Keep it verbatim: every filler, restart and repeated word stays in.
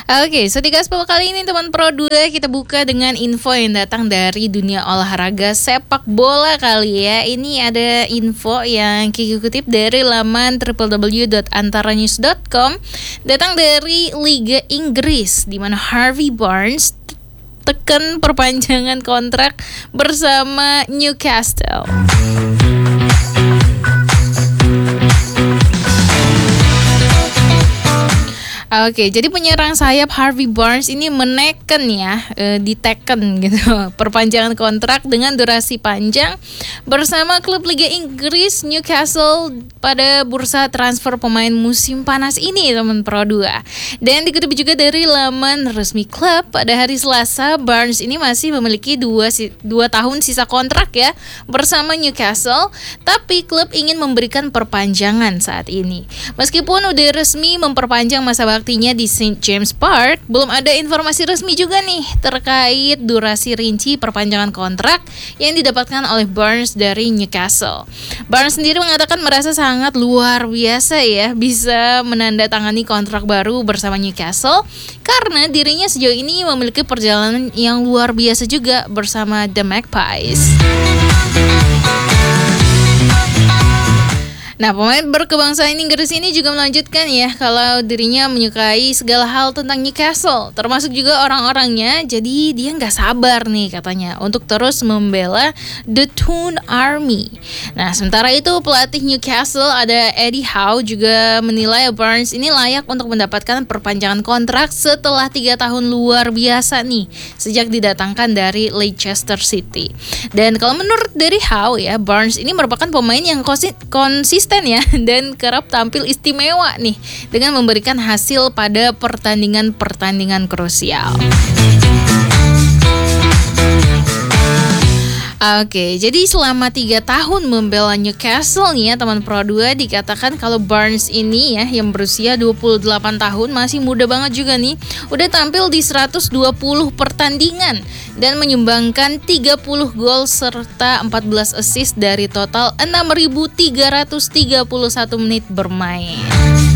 Oke, so di Gaspol kali ini teman Pro dua kita buka dengan info yang datang dari dunia olahraga sepak bola kali ya. Ini ada info yang Kiki kutip dari laman w w w dot antara news dot com, datang dari Liga Inggris di mana Harvey Barnes tekan perpanjangan kontrak bersama Newcastle. Oke, jadi penyerang sayap Harvey Barnes ini meneken ya, e, diteken gitu, perpanjangan kontrak dengan durasi panjang bersama klub Liga Inggris Newcastle pada bursa transfer pemain musim panas ini, teman Pro dua. Dan dikutip juga dari laman resmi klub, pada hari Selasa Barnes ini masih memiliki dua, dua tahun sisa kontrak ya bersama Newcastle, tapi klub ingin memberikan perpanjangan saat ini. Meskipun udah resmi memperpanjang masa baktinya di Saint James Park, belum ada informasi resmi juga nih terkait durasi rinci perpanjangan kontrak yang didapatkan oleh Barnes dari Newcastle. Barnes sendiri mengatakan merasa sangat luar biasa ya bisa menandatangani kontrak baru bersama Newcastle karena dirinya sejauh ini memiliki perjalanan yang luar biasa juga bersama The Magpies. Nah, pemain berkebangsaan Inggris ini juga melanjutkan ya kalau dirinya menyukai segala hal tentang Newcastle, termasuk juga orang-orangnya. Jadi dia nggak sabar nih katanya untuk terus membela The Toon Army. Nah, sementara itu pelatih Newcastle ada Eddie Howe juga menilai Barnes ini layak untuk mendapatkan perpanjangan kontrak setelah tiga tahun luar biasa nih sejak didatangkan dari Leicester City. Dan kalau menurut dari Howe ya, Barnes ini merupakan pemain yang konsisten ya dan kerap tampil istimewa nih dengan memberikan hasil pada pertandingan-pertandingan krusial. Oke, jadi selama tiga tahun membela Newcastle nih ya teman Pro dua, dikatakan kalau Barnes ini ya yang berusia dua puluh delapan tahun, masih muda banget juga nih, udah tampil di seratus dua puluh pertandingan dan menyumbangkan tiga puluh gol serta empat belas assist dari total enam ribu tiga ratus tiga puluh satu menit bermain.